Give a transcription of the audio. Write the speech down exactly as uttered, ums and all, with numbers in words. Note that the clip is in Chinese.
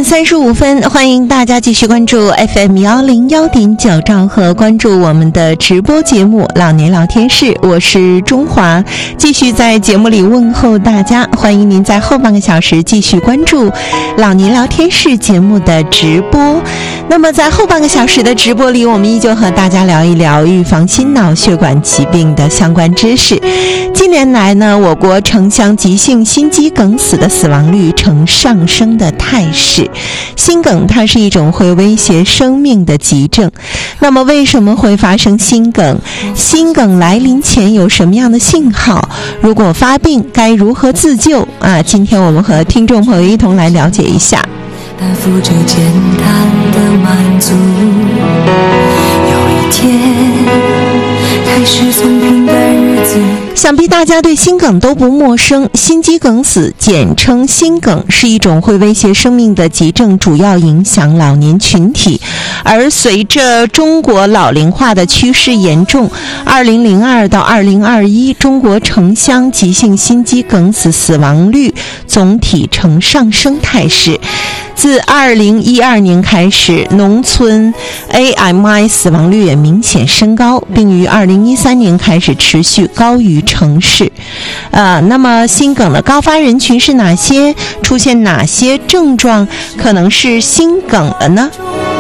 点三十五分，欢迎大家继续关注 F M 幺零幺点九兆赫，关注我们的直播节目老年聊天室，我是中华，继续在节目里问候大家，欢迎您在后半个小时继续关注老年聊天室节目的直播。那么在后半个小时的直播里，我们依旧和大家聊一聊预防心脑血管疾病的相关知识。近年来呢，我国城乡急性心肌梗死的死亡率呈上升的态势。心梗它是一种会威胁生命的急症，那么为什么会发生心梗？心梗来临前有什么样的信号？如果发病该如何自救啊？今天我们和听众朋友一同来了解一下。 担负着简单的满足，有一天开始从平淡日子。 想必大家对心梗都不陌生，心肌梗死简称心梗，是一种会威胁生命的急症，主要影响老年群体。而随着中国老龄化的趋势严重，二零零二到二零二一，中国城乡急性心肌梗死死亡率总体呈上升态势。自二零一二年开始，农村 A M I 死亡率也明显升高，并于二零一三年开始持续高于城市。呃，那么心梗的高发人群是哪些？出现哪些症状可能是心梗了呢？